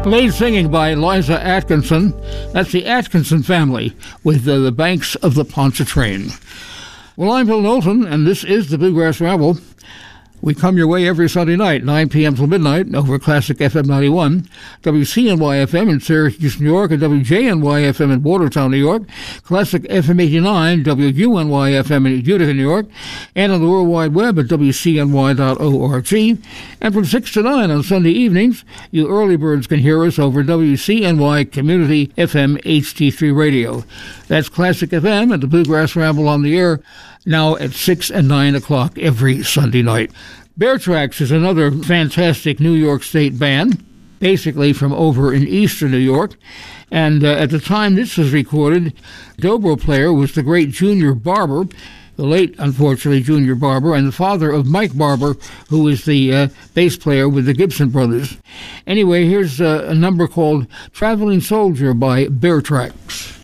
Lead singing by Liza Atkinson. That's the Atkinson family with the Banks of the Pontchartrain. Well, I'm Bill Knowlton, and this is the Bluegrass Ramble. We come your way every Sunday night, 9 p.m. till midnight, over Classic FM 91, WCNY-FM in Syracuse, New York, and WJNY-FM in Watertown, New York, Classic FM 89, WUNY-FM in Utica, New York, and on the World Wide Web at WCNY.org. And from 6 to 9 on Sunday evenings, you early birds can hear us over WCNY Community FM HD3 Radio. That's Classic FM and the Bluegrass Ramble on the air, now at 6 and 9 o'clock every Sunday night. Bear Tracks is another fantastic New York State band, basically from over in eastern New York. And at the time this was recorded, dobro player was the great Junior Barber, the late, unfortunately, Junior Barber, and the father of Mike Barber, who is the bass player with the Gibson Brothers. Anyway, here's a number called Traveling Soldier by Bear Tracks.